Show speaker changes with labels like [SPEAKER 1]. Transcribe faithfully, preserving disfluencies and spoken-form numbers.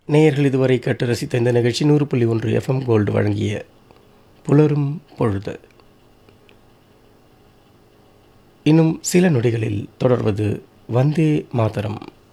[SPEAKER 1] நேயர்கள் இதுவரை கேட்டு ரசித்த இந்த நிகழ்ச்சி நூறு புள்ளி ஒன்று எஃப்எம் கோல்டு வழங்கிய புலரும் பொழுது. இன்னும் சில நொடிகளில் தொடர்வது வந்தே மாதரம்.